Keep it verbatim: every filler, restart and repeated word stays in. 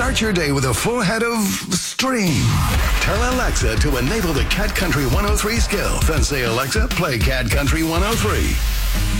Start your day with a full head of stream. Tell Alexa to enable the Cat Country one oh three skill. Then say, Alexa, play Cat Country one oh three.